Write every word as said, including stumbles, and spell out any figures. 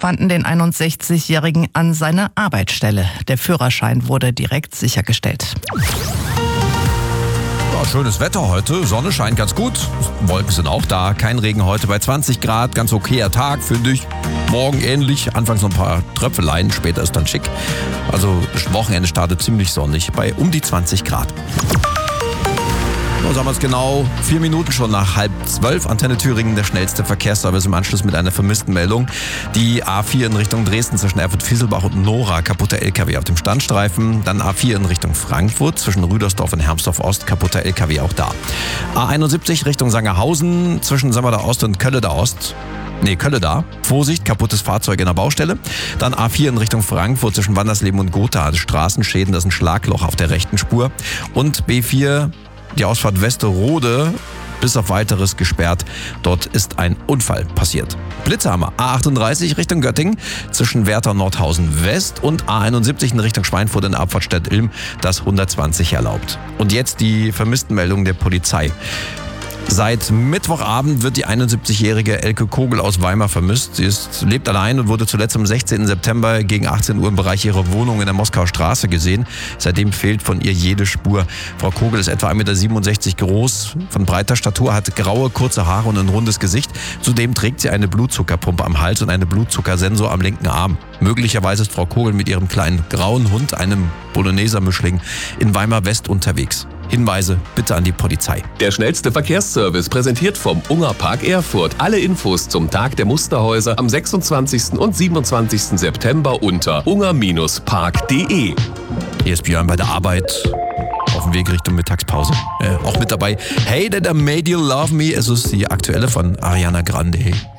fanden den einundsechzigjährigen an seiner Arbeitsstelle. Der Führerschein wurde direkt sichergestellt. Ja, schönes Wetter heute, Sonne scheint ganz gut, Wolken sind auch da, kein Regen heute bei zwanzig Grad, ganz okayer Tag, finde ich. Morgen ähnlich, anfangs noch ein paar Tröpfeleien, später ist dann schick. Also das Wochenende startet ziemlich sonnig bei um die zwanzig Grad. So sagen wir es genau, vier Minuten schon nach halb zwölf. Antenne Thüringen, der schnellste Verkehrsservice im Anschluss mit einer vermissten Meldung. Die A vier in Richtung Dresden zwischen Erfurt-Fieselbach und Nora, kaputter L K W auf dem Standstreifen. Dann A vier in Richtung Frankfurt zwischen Rüdersdorf und Hermsdorf-Ost, kaputter L K W auch da. A einundsiebzig Richtung Sangerhausen zwischen Sammerda Ost und Kölleda Ost. Nee, Kölleda. Vorsicht, kaputtes Fahrzeug in der Baustelle. Dann A vier in Richtung Frankfurt zwischen Wandersleben und Gotha. Straßenschäden, das ist ein Schlagloch auf der rechten Spur. Und B vier... Die Ausfahrt Westerode bis auf weiteres gesperrt. Dort ist ein Unfall passiert. Blitzhammer A achtunddreißig Richtung Göttingen zwischen Werther und Nordhausen West und A einundsiebzig in Richtung Schweinfurt in der Abfahrt Stadt-Ilm, das hundertzwanzig erlaubt. Und jetzt die Vermisstenmeldung der Polizei. Seit Mittwochabend wird die einundsiebzigjährige Elke Kogel aus Weimar vermisst. Sie ist, lebt allein und wurde zuletzt am sechzehnten September gegen achtzehn Uhr im Bereich ihrer Wohnung in der Moskauer Straße gesehen. Seitdem fehlt von ihr jede Spur. Frau Kogel ist etwa ein Meter siebenundsechzig groß, von breiter Statur, hat graue, kurze Haare und ein rundes Gesicht. Zudem trägt sie eine Blutzuckerpumpe am Hals und einen Blutzuckersensor am linken Arm. Möglicherweise ist Frau Kogel mit ihrem kleinen grauen Hund, einem Bologneser-Mischling, in Weimar West unterwegs. Hinweise bitte an die Polizei. Der schnellste Verkehrsservice präsentiert vom Unger Park Erfurt. Alle Infos zum Tag der Musterhäuser am sechsundzwanzigsten und siebenundzwanzigsten September unter unger Park punkt de. Hier ist Björn bei der Arbeit. Auf dem Weg Richtung Mittagspause. Äh, auch mit dabei Hey Dad I Made You Love Me. Es ist die aktuelle von Ariana Grande.